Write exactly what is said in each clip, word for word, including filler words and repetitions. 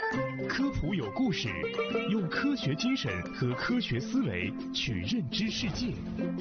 科普有故事，用科学精神和科学思维去认知世界。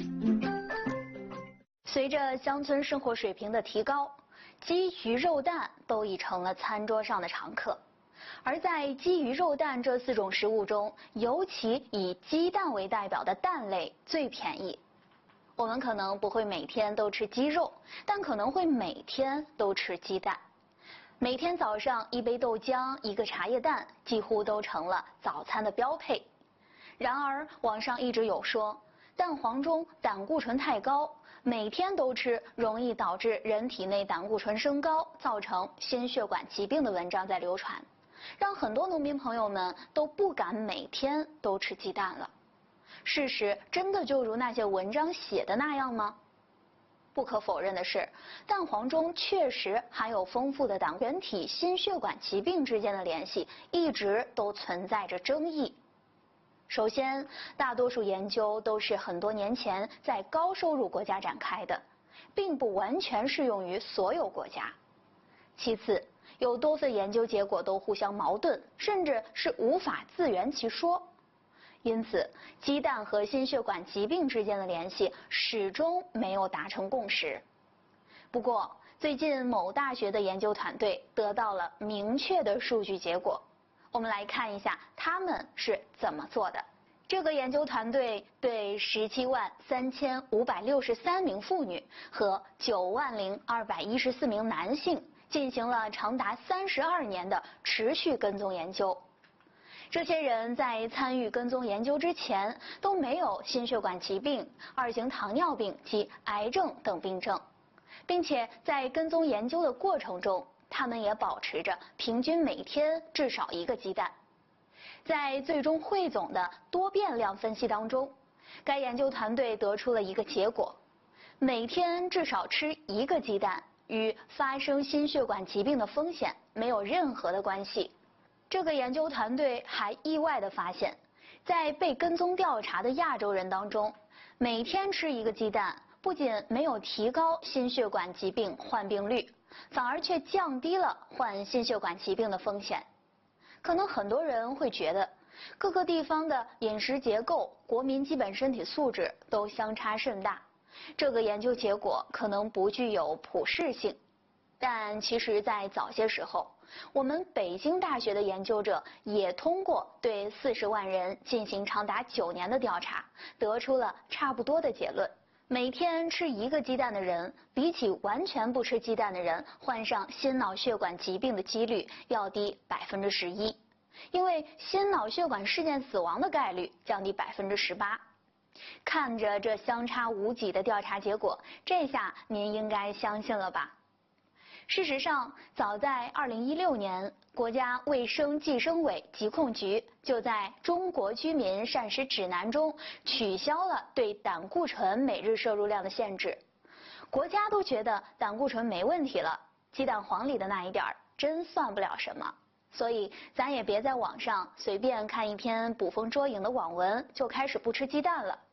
随着乡村生活水平的提高，鸡、鱼、肉、蛋都已成了餐桌上的常客。而在鸡、鱼、肉、蛋这四种食物中，尤其以鸡蛋为代表的蛋类最便宜。我们可能不会每天都吃鸡肉，但可能会每天都吃鸡蛋。每天早上一杯豆浆，一个茶叶蛋，几乎都成了早餐的标配。然而，网上一直有说蛋黄中胆固醇太高，每天都吃容易导致人体内胆固醇升高，造成心血管疾病的文章在流传，让很多农民朋友们都不敢每天都吃鸡蛋了。事实真的就如那些文章写的那样吗？不可否认的是，蛋黄中确实含有丰富的胆，人体心血管疾病之间的联系一直都存在着争议。首先，大多数研究都是很多年前在高收入国家展开的，并不完全适用于所有国家。其次，有多份研究结果都互相矛盾，甚至是无法自圆其说。因此，鸡蛋和心血管疾病之间的联系始终没有达成共识。不过，最近某大学的研究团队得到了明确的数据结果，我们来看一下他们是怎么做的。这个研究团队对十七万三千五百六十三名妇女和九万零二百一十四名男性进行了长达三十二年的持续跟踪研究。这些人在参与跟踪研究之前都没有心血管疾病、二型糖尿病及癌症等病症，并且在跟踪研究的过程中，他们也保持着平均每天至少一个鸡蛋。在最终汇总的多变量分析当中，该研究团队得出了一个结果：每天至少吃一个鸡蛋与发生心血管疾病的风险没有任何的关系。这个研究团队还意外地发现，在被跟踪调查的亚洲人当中，每天吃一个鸡蛋不仅没有提高心血管疾病患病率，反而却降低了患心血管疾病的风险。可能很多人会觉得，各个地方的饮食结构、国民基本身体素质都相差甚大，这个研究结果可能不具有普适性。但其实在早些时候，我们北京大学的研究者也通过对四十万人进行长达九年的调查，得出了差不多的结论。每天吃一个鸡蛋的人，比起完全不吃鸡蛋的人，患上心脑血管疾病的几率要低百分之十一，因为心脑血管事件死亡的概率降低百分之十八。看着这相差无几的调查结果，这下您应该相信了吧？事实上，早在二零一六年，国家卫生计生委疾控局就在《中国居民膳食指南》中取消了对胆固醇每日摄入量的限制。国家都觉得胆固醇没问题了，鸡蛋黄里的那一点儿真算不了什么。所以咱也别在网上随便看一篇捕风捉影的网文就开始不吃鸡蛋了。